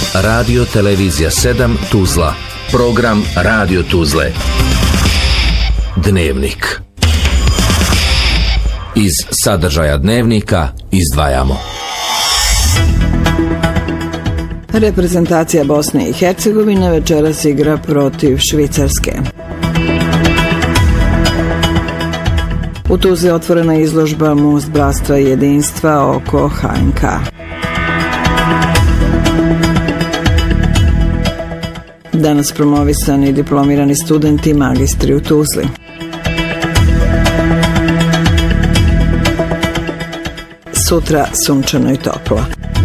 Radio Televizija 7 Tuzla. Program Radio Tuzle. Dnevnik. Iz sadržaja dnevnika izdvajamo. Reprezentacija Bosne i Hercegovine večeras igra protiv Švicarske. U Tuzli otvorena izložba Most bratstva i jedinstva oko HNK. Danas promovisani diplomirani studenti i magistri u Tuzli. Sutra sunčano i toplo.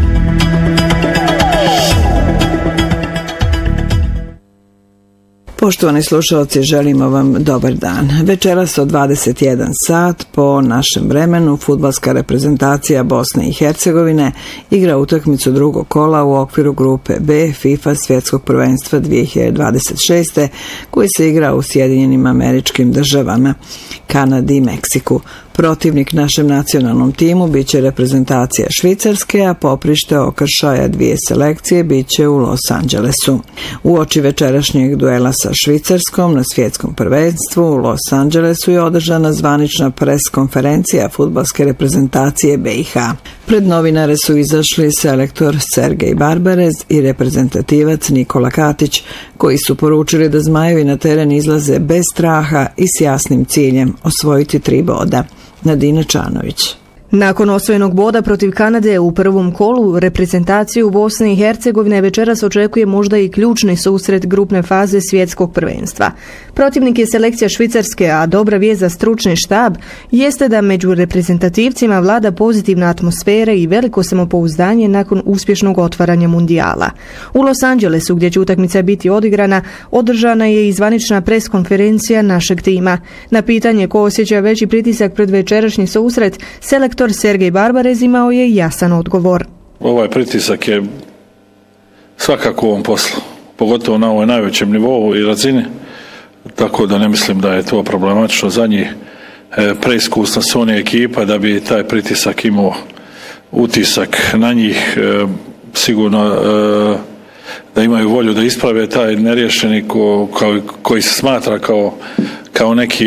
Poštovani slušalci, želimo vam dobar dan. Večeras od 21 sat po našem vremenu fudbalska reprezentacija Bosne i Hercegovine igra utakmicu drugog kola u okviru grupe B FIFA svjetskog prvenstva 2026. koji se igra u Sjedinjenim Američkim Državama, Kanadi i Meksiku. Protivnik našem nacionalnom timu biće reprezentacija Švicarske, a poprište okršaja dvije selekcije biće u Los Angelesu. Uoči večerašnjeg duela sa Švicarskom na svjetskom prvenstvu u Los Angelesu je održana zvanična pres konferencija fudbalske reprezentacije BiH. Pred novinare su izašli selektor Sergej Barbarez i reprezentativac Nikola Katić, koji su poručili da Zmajevi na teren izlaze bez straha i s jasnim ciljem osvojiti 3 boda. Nadina Čanović. Nakon osvojenog boda protiv Kanade u prvom kolu, reprezentaciju Bosne i Hercegovine večeras očekuje možda i ključni susret grupne faze svjetskog prvenstva. Protivnik je selekcija Švicarske, a dobra vijest za stručni štab jeste da među reprezentativcima vlada pozitivna atmosfera i veliko samopouzdanje nakon uspješnog otvaranja mundijala. U Los Angelesu, gdje će utakmica biti odigrana, održana je i zvanična pres konferencija našeg tima. Na pitanje ko osjeća veći pritisak pred večerašnji susret, selektor Sergej Barbarez imao je jasan odgovor. Ovaj pritisak je svakako u ovom poslu, pogotovo na ovoj najvećem nivou i razini, tako da ne mislim da je to problematično za njih. Preiskusna su oni ekipa da bi taj pritisak imao utisak na njih, sigurno da imaju volju da isprave taj neriješeni koji se smatra kao neki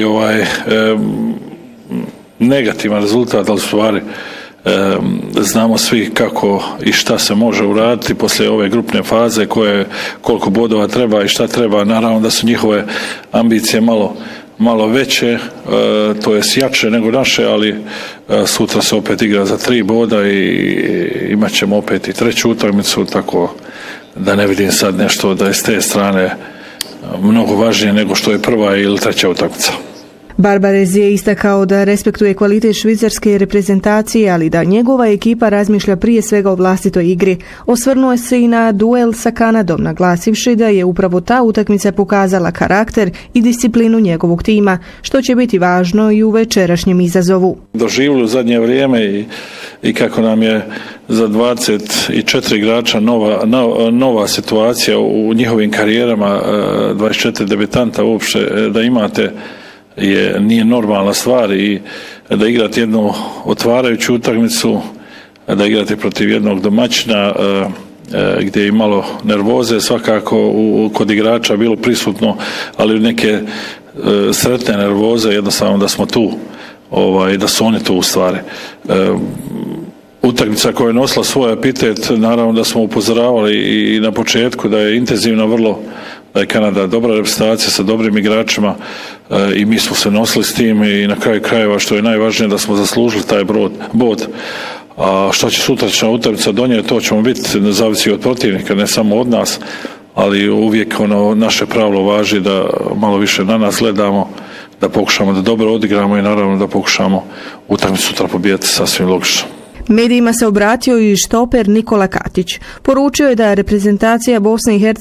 negativan rezultat, ali u stvari znamo svi kako i šta se može uraditi poslije ove grupne faze, koliko bodova treba i šta treba. Naravno da su njihove ambicije malo veće, to je jače nego naše, ali sutra se opet igra za 3 boda i imat ćemo opet i 3. utakmicu, tako da ne vidim sad nešto da je s te strane mnogo važnije nego što je 1. ili 3. utakmica. Barbarez je istakao da respektuje kvalitet švicarske reprezentacije, ali da njegova ekipa razmišlja prije svega o vlastitoj igri. Osvrnuo se i na duel sa Kanadom, naglasivši da je upravo ta utakmica pokazala karakter i disciplinu njegovog tima, što će biti važno i u večerašnjem izazovu. Doživjeli u zadnje vrijeme i kako nam je za 24 igrača nova situacija u njihovim karijerama, 24 debitanta uopšte da imate, nije normalna stvar i da igrate jednu otvarajuću utakmicu, da igrate protiv jednog domaćina gdje je malo nervoze svakako kod igrača bilo prisutno, ali neke sretne nervoze, jednostavno da smo tu, da su oni tu u stvari. Utakmica koja je nosila svoj epitet, naravno da smo upozoravali i na početku da je intenzivna vrlo, da je Kanada dobra reprezentacija sa dobrim igračima i mi smo se nosili s tim i na kraju krajeva, što je najvažnije, da smo zaslužili taj bod. A što će sutrašnja utakmica donijeti, to ćemo biti, zavisi od protivnika, ne samo od nas, ali uvijek naše pravilo važi da malo više na nas gledamo, da pokušamo da dobro odigramo i naravno da pokušamo utakmicu sutra pobijediti, sasvim logično. Medijima se obratio i štoper Nikola Katić. Poručio je da reprezentacija Bosne i Hercegovine